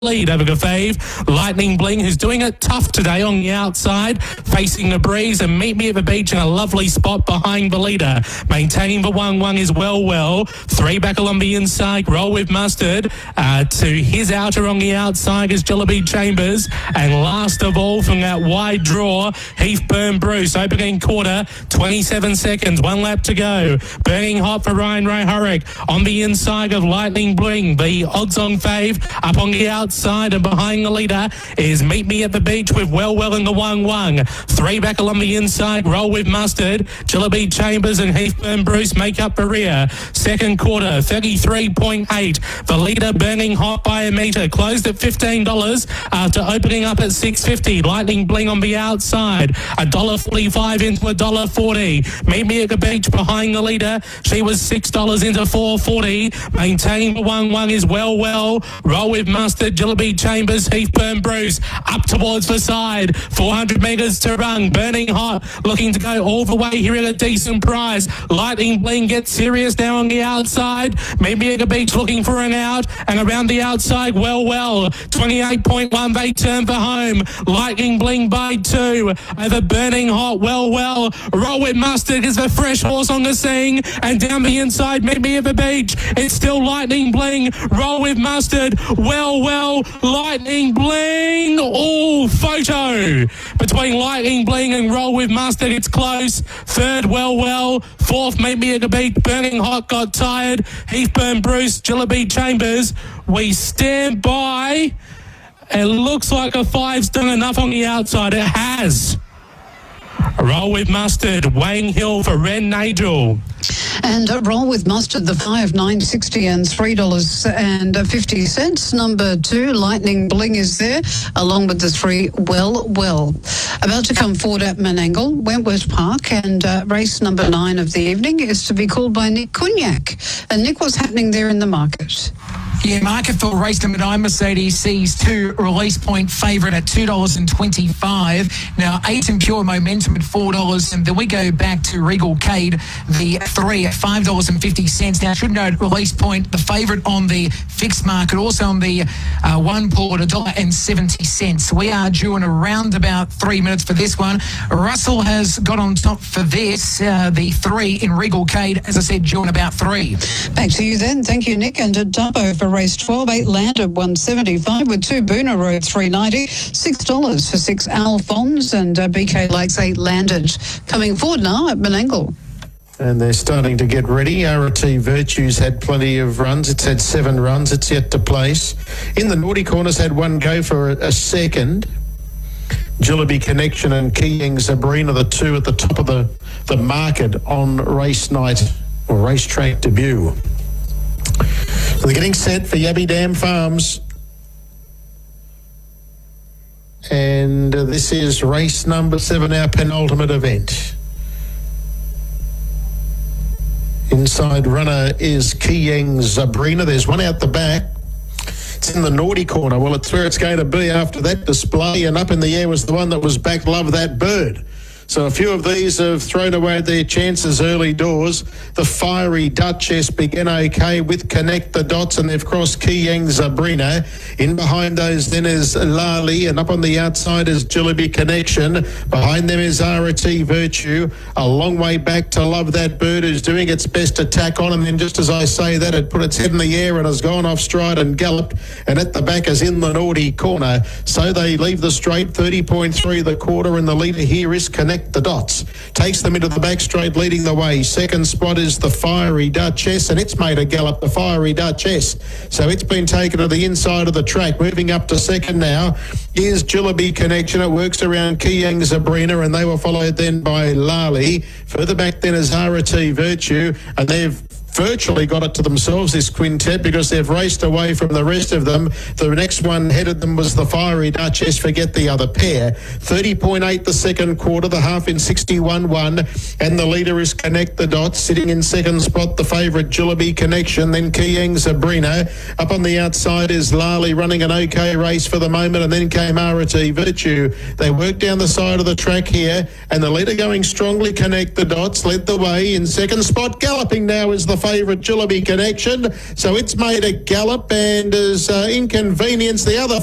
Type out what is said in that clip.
lead over Gafave. Lightning Bling, who's doing it tough today on the outside, facing the breeze, and Meet Me at the Beach in a lovely spot behind the leader. Maintaining the 1-1 is well. 3 back along the inside, Roll with Mustard. To his outer on the outside is Jillaby Chambers. And last of all, from that wide draw, Heathburn Bruce. Opening quarter, 27 seconds, 1 lap to go. Burning hot for Ryan Ray-Hurrick. On the inside of Lightning Bling, the odds-on fave. Up on the outside and behind the leader is Meet Me at the Beach with well in the 1-1. 3 back along the inside, Roll with Mustard. Jillaby Chambers and Heathburn Bruce make up the rear. Second quarter, 33.8. The leader burning hot by a metre, closed at $15 after opening up at $6.50. Lightning Bling on the outside, $1.45 into $1.40. Meet Me at the Beach behind the leader. She was $6 into $4.40. Maintaining the 1-1 is well. Roll with Mustard, Jillaby Chambers, Heathburn Bruce up towards the side. 400 metres to run. Burning hot, looking to go all the way here at a decent price. Lightning Bling gets serious now on the outside. Meet Me at the Beach looking for an out, and around the outside, well. 28.1, they turn for home. Lightning Bling by 2 over Burning Hot, well. Roll with Mustard is the fresh horse on the scene, and down the inside, Meet Me at the Beach. It's still Lightning Bling. Roll with Mustard, well. Lightning Bling. Oh, photo between Lightning Bling and Roll with Mustard. It's close. Third, well. Fourth, Meet Me at the Beach. Burning Hot got tired. Heathburn Bruce, Jillaby Chambers. We stand by. It looks like a 5's done enough on the outside. It has. Roll with Mustard, Wayne Hill for Ren Nagel. And Roll with Mustard, the 5, $9.60 and $3.50. Number 2, Lightning Bling is there, along with the 3, well. About to come forward at Menangle, Wentworth Park, and race number 9 of the evening is to be called by Nick Cunyac. And Nick, what's happening there in the market? Yeah, market for race number 9, Mercedes C2 release point favourite at $2.25. Now, 8 and Pure Momentum at $4. And then we go back to Regal Cade, the 3 at $5.50. Now, I should note, release point, the favourite on the fixed market, also on the 1 pull at $1.70. We are due in around about 3 minutes for this one. Russell has got on top for this, the 3 in Regal Cade, as I said, due in about 3. Back to you then. Thank you, Nick. And at Dubbo for race 12, 8 landed $175 with 2 Boona Road $3.90, $6 for 6 Alphons, and BK Lakes 8 landed. Coming forward now at Menangle. And they're starting to get ready. RT Virtue's had plenty of runs. It's had 7 runs. It's yet to place. In the naughty corners, had 1 go for a second. Jillaby Connection and Keying Sabrina, the 2 at the top of the market on race night or racetrack debut. So they're getting set for Yabby Dam Farms. And this is race number 7, our penultimate event. Inside runner is Keying Sabrina. There's 1 out the back. It's in the naughty corner. Well, it's where it's going to be after that display. And up in the air was the one that was back, Love That Bird. So a few of these have thrown away their chances early doors. The Fiery Duchess began okay with Connect the Dots, and they've crossed Keying Sabrina. In behind those then is Lali, and up on the outside is Jillaby Connection. Behind them is RT Virtue. A long way back to Love That Bird, who's doing its best to tack on, and then just as I say that, it put its head in the air and has gone off stride and galloped, and at the back is in the naughty corner. So they leave the straight, 30.3 the quarter, and the leader here is Connect the Dots. Takes them into the back straight, leading the way. Second spot is the Fiery Duchess, and it's made a gallop, the Fiery Duchess. So it's been taken to the inside of the track. Moving up to second now is Jillaby Connection. It works around Keying Sabrina, and they were followed then by Lali. Further back then is RT Virtue, and they've virtually got it to themselves, this quintet, because they've raced away from the rest of them. The next one headed them was the Fiery Duchess, forget the other pair. 30.8 the second quarter, the half in 61.1, and the leader is Connect the Dots. Sitting in second spot, the favourite Jillaby Connection, then Keying Sabrina. Up on the outside is Lali, running an okay race for the moment, and then came RT Virtue. They worked down the side of the track here, and the leader going strongly, Connect the Dots, led the way. In second spot, galloping now is the favourite Jillaby Connection. So it's made a gallop and has inconvenienced the other